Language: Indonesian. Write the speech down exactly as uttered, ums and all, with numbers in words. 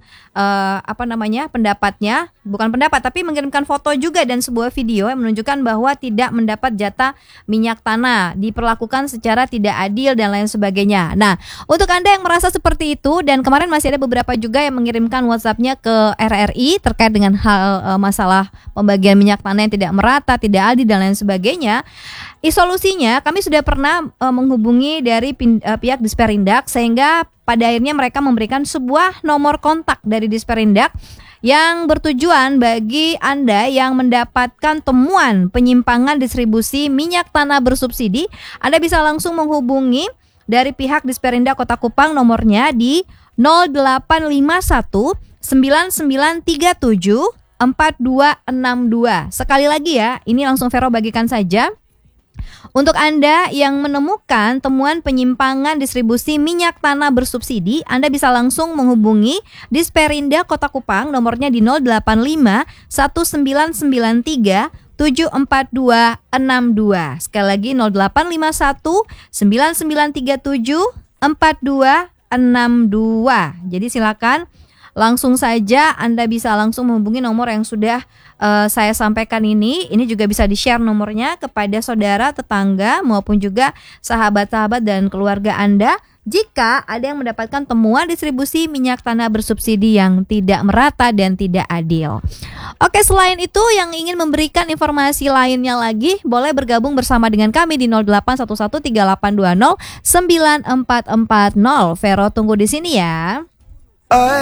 uh, apa namanya pendapatnya, bukan pendapat tapi mengirimkan foto juga dan sebuah video yang menunjukkan bahwa tidak mendapat jatah minyak tanah, diperlakukan secara tidak adil dan lain sebagainya. Nah, untuk Anda yang merasa seperti itu, dan kemarin masih ada beberapa juga yang mengirimkan WhatsApp-nya ke R R I terkait dengan hal uh, masalah pembagian minyak tanah yang tidak merata, tidak adil dan lain sebagainya. Solusinya kami sudah pernah uh, menghubungi dari pin, uh, pihak Disperindak, sehingga pada akhirnya mereka memberikan sebuah nomor kontak dari Disperindak yang bertujuan bagi Anda yang mendapatkan temuan penyimpangan distribusi minyak tanah bersubsidi. Anda bisa langsung menghubungi dari pihak Disperindak Kota Kupang, nomornya di nol delapan lima satu sembilan sembilan tiga tujuh empat dua enam dua. Sekali lagi ya, ini langsung Vero bagikan saja. Untuk Anda yang menemukan temuan penyimpangan distribusi minyak tanah bersubsidi, Anda bisa langsung menghubungi Disperindak Kota Kupang, nomornya di nol delapan lima satu sembilan sembilan tiga tujuh empat dua enam dua. Sekali lagi nol delapan lima satu sembilan sembilan tiga tujuh empat dua enam dua. Jadi silakan langsung saja Anda bisa langsung menghubungi nomor yang sudah uh, saya sampaikan ini. Ini juga bisa di-share nomornya kepada saudara, tetangga maupun juga sahabat-sahabat dan keluarga Anda jika ada yang mendapatkan temuan distribusi minyak tanah bersubsidi yang tidak merata dan tidak adil. Oke, selain itu yang ingin memberikan informasi lainnya lagi, boleh bergabung bersama dengan kami di nol delapan satu satu tiga delapan dua nol sembilan empat empat nol. Vero tunggu di sini ya.